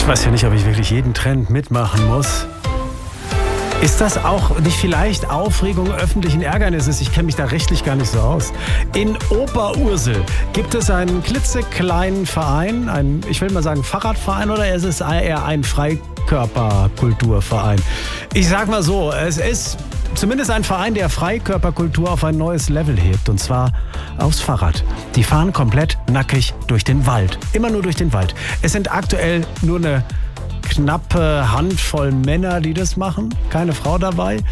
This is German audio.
Ich weiß ja nicht, ob ich wirklich jeden Trend mitmachen muss. Ist das auch nicht vielleicht Aufregung öffentlichen Ärgernisses? Ich kenne mich da rechtlich gar nicht so aus. In Oberursel gibt es einen klitzekleinen Verein, ich will mal sagen Fahrradverein, oder ist es eher ein Freikörperkulturverein? Ich sag mal so, es ist zumindest ein Verein, der Freikörperkultur auf ein neues Level hebt, und zwar aufs Fahrrad. Die fahren komplett nackig durch den Wald, immer nur durch den Wald. Es sind aktuell nur eine knappe Handvoll Männer, die das machen, keine Frau dabei.